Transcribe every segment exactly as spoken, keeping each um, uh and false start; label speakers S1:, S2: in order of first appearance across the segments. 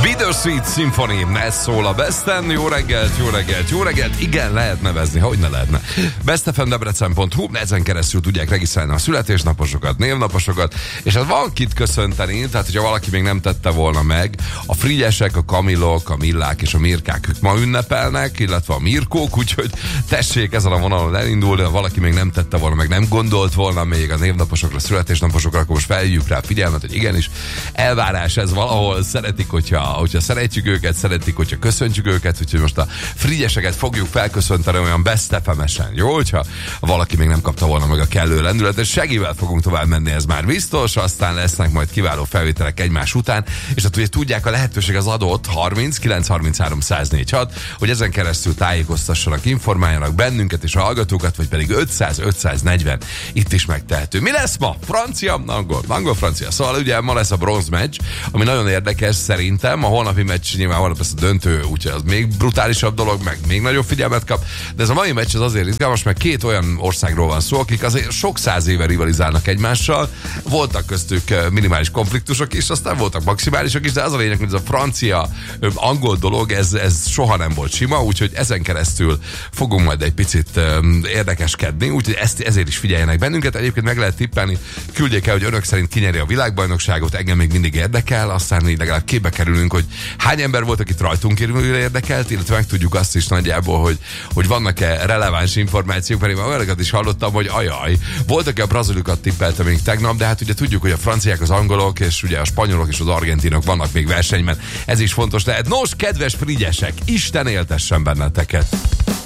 S1: Bittersweet Symphony, ez szól a Besten. Jó reggelt, jó reggelt, jó reggelt. Igen, lehet nevezni, hogy ne lehetne. bestefendebrecen pont hu, ezen keresztül tudják regisztrálni a születésnaposokat, névnaposokat, és hát van kit köszönteni, tehát hogyha valaki még nem tette volna meg, a Frigyesek, a Kamilok, a Millák és a Mirkák, ők ma ünnepelnek, illetve a Mirkók, úgyhogy tessék ezen a vonalon elindulni, ha valaki még nem tette volna meg, nem gondolt volna még a névnaposokra, a születésnaposokra, akkor most feljük rá figyelmet, hogy igenis, elvárás ez valahol, szeretik, hogyha, hogyha szeretjük őket, szeretik, hogyha köszöntjük őket, úgyhogy most a Frigyeseket fogjuk felköszönteni olyan Best ef em-esen, jó? Hogyha valaki még nem kapta volna meg a kellő lendületet, segével fogunk tovább menni, ez már biztos, aztán lesznek majd kiváló felvételek egymás után, és hát ugye tudják, a lehetőség az adott harminc kilenc harminchárom száz négyvenhat, hogy ezen keresztül tájékoztassanak, informáljanak bennünket és a hallgatókat, vagy pedig ötszáz ötszáznegyven itt is megtehető. Mi lesz ma? Francia, angol, angol, francia. Szóval ugye ma lesz a bronz meccs, ami nagyon érdekes szerintem. A holnapi meccs nyilván holnap lesz a döntő, úgyhogy az még brutálisabb dolog, meg még nagyobb figyelmet kap. De ez a mai meccs az azért izgalmas, mert két olyan országról van szó, akik azért sok száz éve rivalizálnak egymással. Voltak köztük minimális konfliktusok is, aztán voltak maximálisok is, de az a lényeg, hogy ez a francia-angol dolog, ez, ez soha nem volt sima, úgyhogy ezen keresztül fogunk majd egy picit um, érdekeskedni, úgyhogy ezt, ezért is figyeljenek bennünket. Egyébként meg lehet tippelni, küldjék el, hogy önök szerint kinyeri a világbajnokságot, engem még mindig érdekel, aztán így legalább képbe kerülünk, hogy hány ember volt, akit rajtunk kívül érdekelt, illetve meg tudjuk azt is nagyjából, hogy, hogy vannak-e releváns információk, mert én olyanokat is hallottam, hogy ajaj, voltak-e a brazilokat tippeltem még tegnap, de hát ugye tudjuk, hogy a franciák, az angolok, és ugye a spanyolok és az argentinok vannak még versenyben, ez is fontos lehet. Nos, kedves frigyesek, Isten éltessen benneteket!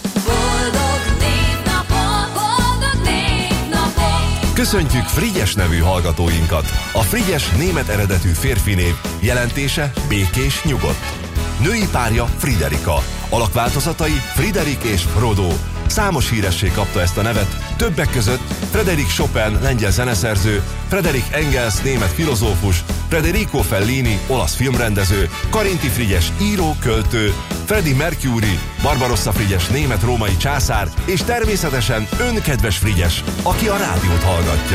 S2: Köszöntjük Frigyes nevű hallgatóinkat! A Frigyes német eredetű férfi név, jelentése békés, nyugodt. Női párja Friderika, alakváltozatai Friderik és Frodo. Számos híresség kapta ezt a nevet, többek között Frédéric Chopin, lengyel zeneszerző, Friedrich Engels, német filozófus, Federico Fellini, olasz filmrendező, Karinti Frigyes, író, költő, Freddie Mercury, Barbarossa Frigyes, német-római császár, és természetesen ön, kedves Frigyes, aki a rádiót hallgatja.